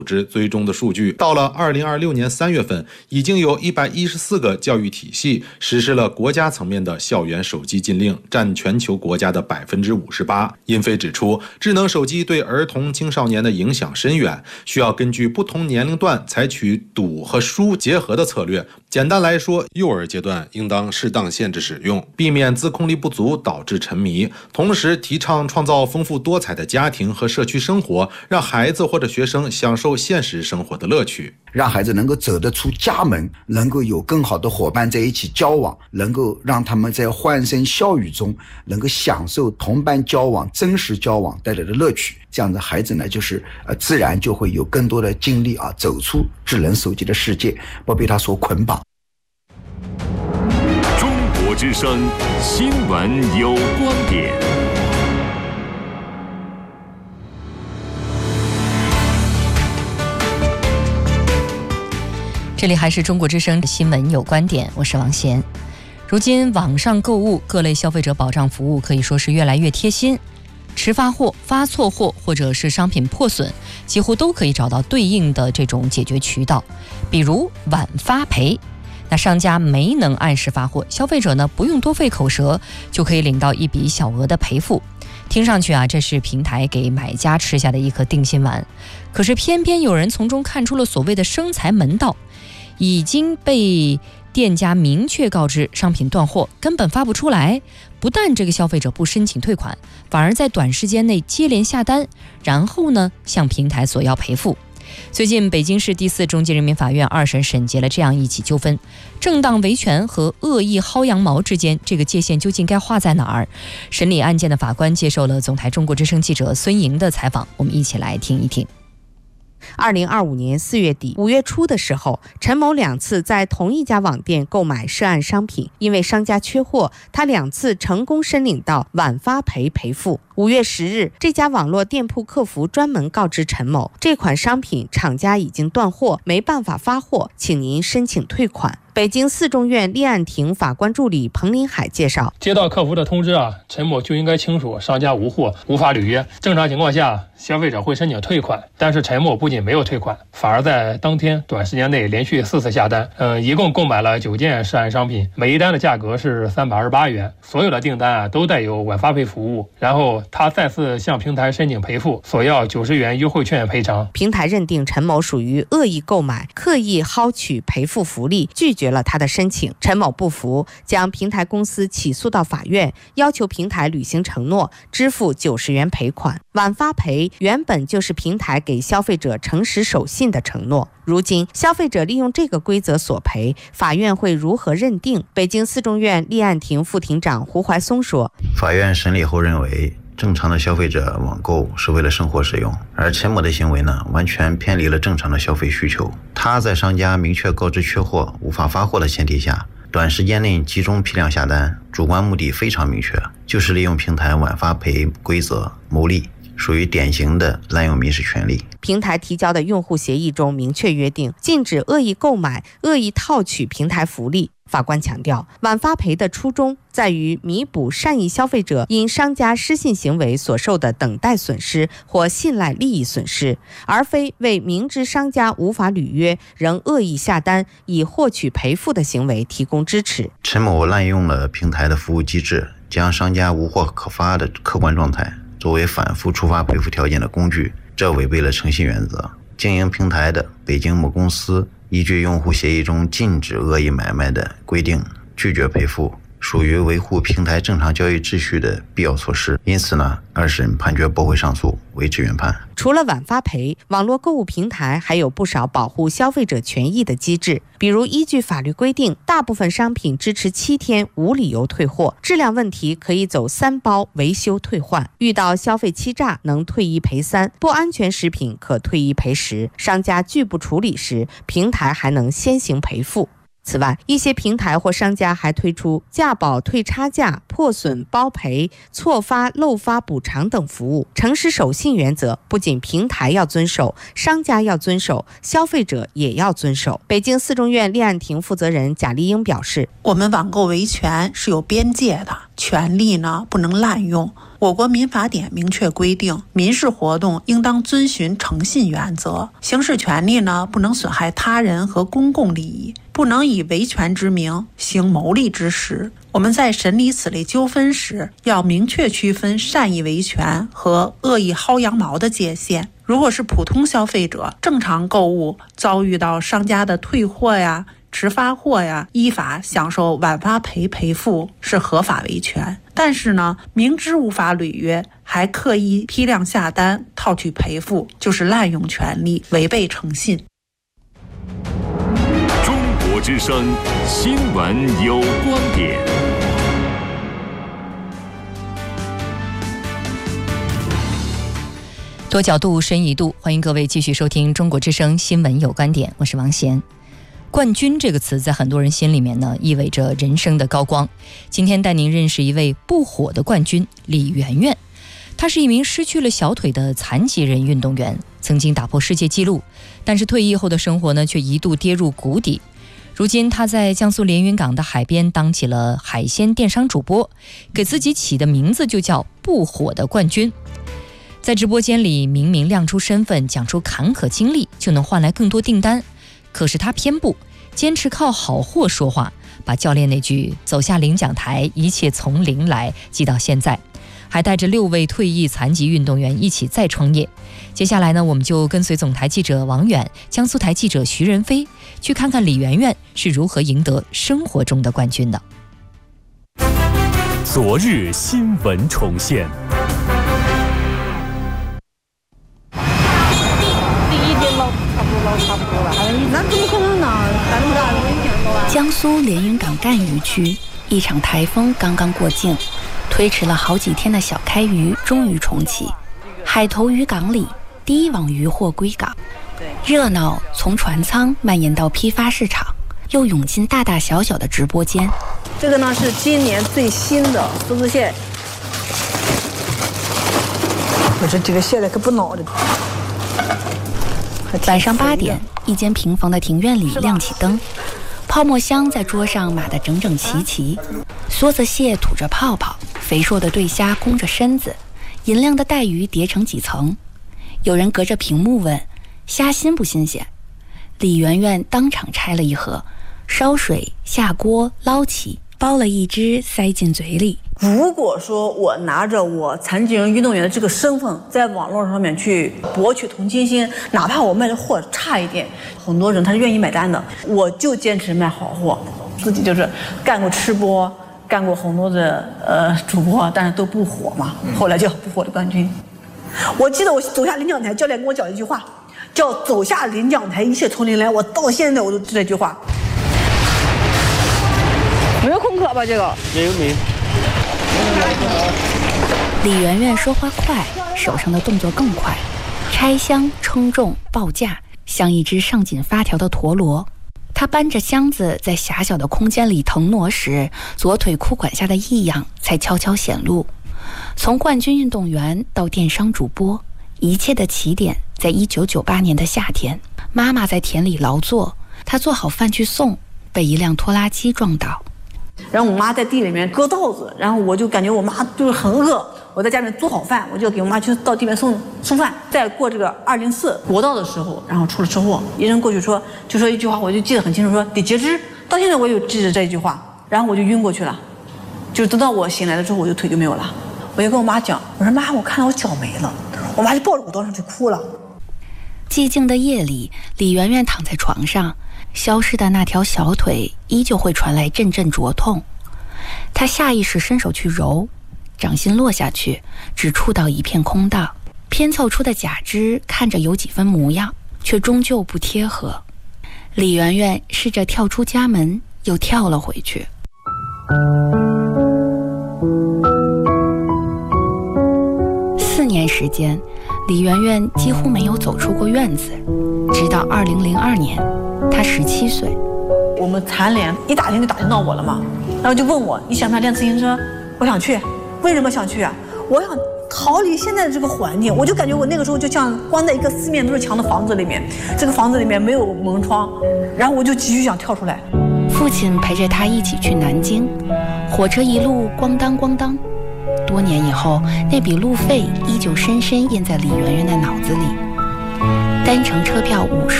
织追踪的数据，到了2026年3月份，已经有114个教育体系实施了国家层面的校园手机禁令，占全球国家的58%。殷飞指出，智能手机对儿童青少年的影响深远，需要根据不同年龄段采取堵和疏结合的策略。简单来说，幼儿阶段应当适当限制使用，避免自控力不足导致沉迷，同时提倡创造丰富多彩的家庭和社区生活，让孩子或者学生享受现实生活的乐趣， 让孩子能够走得出家门，能够有更好的伙伴在一起交往，能够让他们在欢声笑语中能够享受同伴交往、真实交往带来的乐趣。这样的孩子呢，就是自然就会有更多的精力走出智能手机的世界，不被它所捆绑。 中国之声新闻有观点。 这里还是中国之声的新闻有观点，我是王贤。如今网上购物各类消费者保障服务可以说是越来越贴心，迟发货、发错货或者是商品破损，几乎都可以找到对应的这种解决渠道，比如晚发赔。那商家没能按时发货，消费者呢不用多费口舌就可以领到一笔小额的赔付。听上去这是平台给买家吃下的一颗定心丸，可是偏偏有人从中看出了所谓的生财门道，已经被店家明确告知商品断货，根本发不出来。不但这个消费者不申请退款，反而在短时间内接连下单，然后呢向平台索要赔付。最近北京市第4中级人民法院2审审结了这样一起纠纷，正当维权和恶意薅羊毛之间，这个界限究竟该画在哪儿？审理案件的法官接受了总台中国之声记者孙莹的采访，我们一起来听一听。 2025年4月底、5月初的时候，陈某2次在同一家网店购买涉案商品，因为商家缺货，他2次成功申领到晚发赔赔付。5月10日，这家网络店铺客服专门告知陈某，这款商品厂家已经断货，没办法发货，请您申请退款。北京4中院立案庭法官助理彭林海介绍， 接到客服的通知陈某就应该清楚商家无货，无法履约。正常情况下，消费者会申请退款，但是陈某不仅没有退款，反而在当天短时间内连续4次下单，一共购买了9件涉案商品，每一单的价格是328元，所有的订单都带有晚发赔服务。然后他再次向平台申请赔付，索要90元优惠券赔偿。 平台认定陈某属于恶意购买，刻意薅取赔付福利，拒绝了他的申请。陈某不服，将平台公司起诉到法院，要求平台履行承诺，支付90元赔款。晚发赔原本就是平台给消费者诚实守信的承诺，如今消费者利用这个规则索赔，法院会如何认定？北京4中院立案庭副庭长胡怀松说， 法院审理后认为，正常的消费者网购是为了生活使用，而陈某的行为呢，完全偏离了正常的消费需求。他在商家明确告知缺货、无法发货的前提下，短时间内集中批量下单，主观目的非常明确，就是利用平台晚发赔规则牟利，属于典型的滥用民事权利。 平台提交的用户协议中明确约定，禁止恶意购买、恶意套取平台福利。法官强调，晚发赔的初衷在于弥补善意消费者因商家失信行为所受的等待损失或信赖利益损失，而非为明知商家无法履约仍恶意下单以获取赔付的行为提供支持。 陈某滥用了平台的服务机制，将商家无货可发的客观状态作为反复触发赔付条件的工具，这违背了诚信原则。经营平台的北京某公司依据用户协议中禁止恶意买卖的规定，拒绝赔付，属于维护平台正常交易秩序的必要措施。因此呢，2审判决驳回上诉，维持原判。 除了晚发赔，网络购物平台还有不少保护消费者权益的机制，比如依据法律规定，大部分商品支持7天无理由退货，质量问题可以走3包维修退换，遇到消费欺诈能退1赔3，不安全食品可退1赔10，商家拒不处理时，平台还能先行赔付。此外，一些平台或商家还推出价保退差价、破损包赔、错发漏发补偿等服务。诚实守信原则不仅平台要遵守，商家要遵守，消费者也要遵守。北京4中院立案庭负责人贾丽英表示， 我们网购维权是有边界的，权利呢不能滥用。 我国民法典明确规定，民事活动应当遵循诚信原则，行使权利呢不能损害他人和公共利益，不能以维权之名行牟利之实。我们在审理此类纠纷时，要明确区分善意维权和恶意薅羊毛的界限。如果是普通消费者正常购物，遭遇到商家的退货呀、迟发货呀，依法享受晚发赔付是合法维权。但是呢，明知无法履约，还刻意批量下单套取赔付，就是滥用权利，违背诚信。 中国之声新闻有观点。 多角度，深一度，欢迎各位继续收听中国之声新闻有观点，我是王贤。冠军这个词在很多人心里面呢，意味着人生的高光。今天带您认识一位不火的冠军李媛媛，她是一名失去了小腿的残疾人运动员，曾经打破世界纪录，但是退役后的生活呢，却一度跌入谷底。如今她在江苏连云港的海边当起了海鲜电商主播，给自己起的名字就叫不火的冠军。在直播间里明明亮出身份，讲出坎坷经历，就能换来更多订单，可是他偏不，坚持靠好货说话，把教练那句走下领奖台一切从零来记到现在，还带着6位退役残疾运动员一起再创业。接下来呢，我们就跟随总台记者王远、江苏台记者徐仁飞，去看看李媛媛是如何赢得生活中的冠军的。 昨日新闻重现。 那怎么可能呢？江苏连云港赣榆区，一场台风刚刚过境，推迟了好几天的小开渔终于重启。海头渔港里，第一网渔获归港，热闹从船舱蔓延到批发市场，又涌进大大小小的直播间。 这个呢是今年最新的梭子蟹，我这个蟹的可不孬的。 晚上8点，一间平房的庭院里亮起灯，泡沫箱在桌上码得整整齐齐，梭子蟹吐着泡泡，肥硕的对虾弓着身子，银亮的带鱼叠成几层。有人隔着屏幕问虾新不新鲜，李媛媛当场拆了一盒，烧水下锅捞起，剥了一只塞进嘴里。 如果说我拿着我残疾人运动员的这个身份在网络上面去博取同情心，哪怕我卖的货差一点，很多人他是愿意买单的，我就坚持卖好货。自己就是干过吃播，干过很多的主播，但是都不火嘛，后来叫不火的冠军。我记得我走下领奖台，教练跟我讲一句话，叫走下领奖台一切从零来，我到现在我都记这句话。没有空壳吧？这个没。 李媛媛说话快，手上的动作更快，拆箱、称重、报价，像一只上紧发条的陀螺。她搬着箱子在狭小的空间里腾挪时，左腿裤管下的异样才悄悄显露。从冠军运动员到电商主播，一切的起点在1998年的夏天，妈妈在田里劳作，她做好饭去送，被一辆拖拉机撞倒。 然后我妈在地里面割稻子，然后我就感觉我妈就是很饿，我在家里面做好饭，我就给我妈去到地面送饭。在过这个204国道的时候，然后出了车祸，医生过去说，就说一句话，我就记得很清楚，说得截肢。到现在我有记着这一句话，然后我就晕过去了，就等到我醒来了之后，我就腿就没有了。我就跟我妈讲，我说妈，我看到我脚没了，我妈就抱着我到上去哭了。 寂静的夜里，李媛媛躺在床上，消失的那条小腿依旧会传来阵阵灼痛。她下意识伸手去揉，掌心落下去，只触到一片空荡，拼凑出的假肢看着有几分模样，却终究不贴合。李媛媛试着跳出家门，又跳了回去。4年时间，李媛媛几乎没有走出过院子，直到2002年，她17岁。 我们残联一打听就打听到我了嘛，然后就问我你想不想练自行车？我想去。为什么想去啊？我想逃离现在的这个环境。我就感觉我那个时候就像关在一个四面都是墙的房子里面，这个房子里面没有门窗，然后我就急需想跳出来。 父亲陪着他一起去南京，火车一路咣当咣当， 多年以后，那笔路费依旧深深印在李媛媛的脑子里。单程车票50